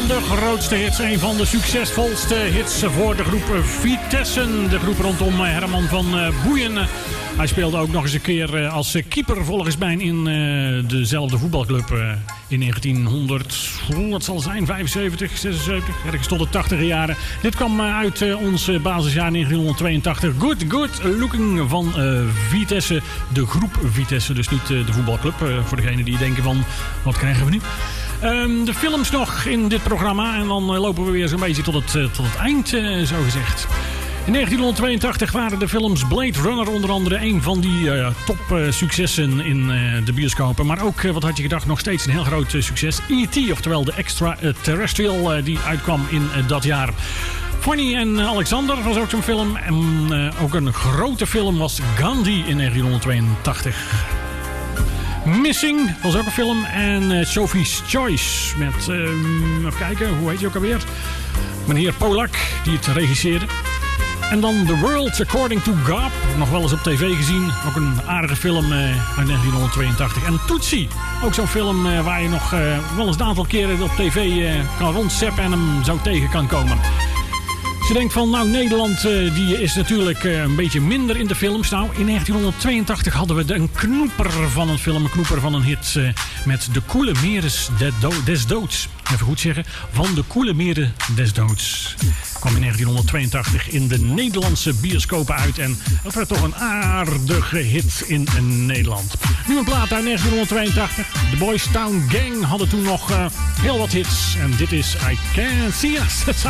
van de grootste hits, een van de succesvolste hits voor de groep Vitesse. De groep rondom Herman van Boeien. Hij speelde ook nog eens een keer als keeper volgens mij in dezelfde voetbalclub in 1900, wat zal het zijn, 75, 76, ergens tot de 80 jaren. Dit kwam uit ons basisjaar 1982. Good Looking van Vitesse, de groep Vitesse, dus niet de voetbalclub. Voor degenen die denken van, wat krijgen we nu? De films nog in dit programma en dan lopen we weer zo'n beetje tot het eind, zo gezegd. In 1982 waren de films Blade Runner onder andere een van die topsuccessen in de bioscopen. Maar ook, wat had je gedacht, nog steeds een heel groot succes. E.T., oftewel de Extraterrestrial, die uitkwam in dat jaar. Fanny en Alexander was ook zo'n film. En ook een grote film was Gandhi in 1982. Missing was ook een film. En Sophie's Choice met, even kijken, hoe heet je ook alweer? Meneer Polak, die het regisseerde. En dan The World According to God. Nog wel eens op tv gezien. Ook een aardige film uit 1982. En Tootsie. Ook zo'n film waar je nog wel eens een aantal keren op tv kan rondzeppen en hem zo tegen kan komen. Als je denkt van, nou, Nederland die is natuurlijk een beetje minder in de films. Nou, in 1982 hadden we een knoeper van een film, een knoeper van een hit met De Koele Meren des Doods. Even goed zeggen, Van de Koele Meren des Doods. Kwam in 1982 in de Nederlandse bioscopen uit en dat werd toch een aardige hit in Nederland. Nu een plaat uit 1982. De Boys Town Gang hadden toen nog heel wat hits. En dit is I Can't See Us.